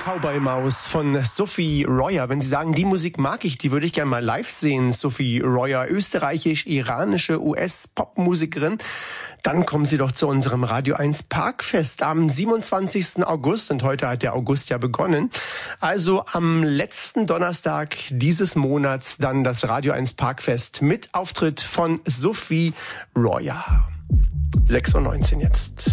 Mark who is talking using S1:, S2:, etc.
S1: Cowboy Maus von Sophie Royer. Wenn Sie sagen, die Musik mag ich, die würde ich gerne mal live sehen. Sophie Royer, österreichisch-iranische US-Popmusikerin. Dann kommen Sie doch zu unserem Radio 1 Parkfest am 27. August. Und heute hat der August ja begonnen. Also am letzten Donnerstag dieses Monats dann das Radio 1 Parkfest mit Auftritt von Sophie Royer. 6:19 jetzt.